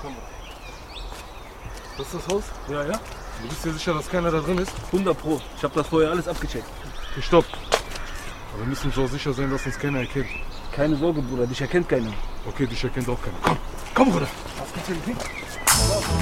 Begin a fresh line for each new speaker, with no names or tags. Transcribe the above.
Das ist das Haus?
Ja, ja.
Du bist dir sicher, dass keiner da drin ist?
100 Pro. Ich habe das vorher alles abgecheckt.
Okay, stopp. Aber wir müssen uns auch sicher sein, dass uns keiner erkennt.
Keine Sorge, Bruder. Dich erkennt keiner.
Okay, dich erkennt auch keiner. Komm, Bruder.
Was gibt's denn?